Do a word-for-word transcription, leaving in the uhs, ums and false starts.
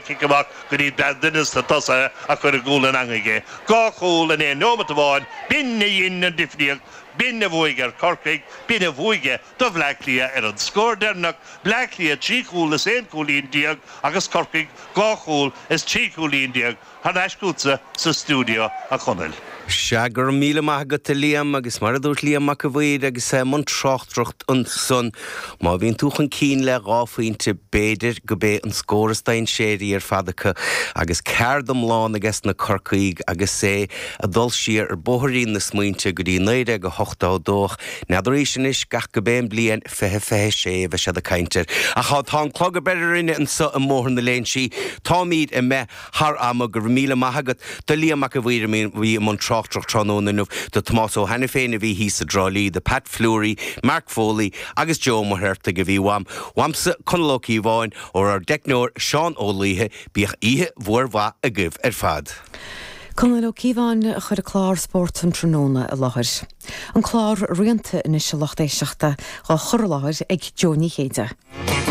kickamak gudi dandinis ta tosa a chur gúlan angige ga chólan é nómat bháin binne yin an difniach binne bhuigar Corcaig binne bhuige do bhlaclia ar an scór dernach blaclia tríchúla sé cúlín diag agus Corcaig ga chól is tríchúlín diag han ascútsa sa stúdio a chonel. Seagur míle maithe Liam agus mar a dúirt Liam mac a bhfuid agus sé man trochtrucht an son má bhíon túchan cín le ráfaointe béidir go bé an scórastein séirí ar fadacha agus céardam lán agus na Corcaig agus sé a dul siar ar bóthirín na smaointe go dtí naire go hochtá dóch neidiréis sin is gach go béim blian fethe fethe sé bheith sé a caintear a chá tá an clog a beidir rinne an sa an mór na léin si tá míad i me thar ama gur míle maithe do Liam mac a bhfuir bhí man trocht Trónónanmh de Tomás Ó Hannaféin a bhí hí sa drálí, de Pat Fleury, Mark Foley agus Joe Maherta go bhí wam. Wamsa chunlóí bháin ó ar deicnóir Seán Ólíthe bíoch ihe mhórmha a gibh ar fad. Cúnla cíháin chur a chlár sport an Tróna a láthir. An chlár rianta in is se lochtéiseachta gá chur láthir ag Johnny Chéide.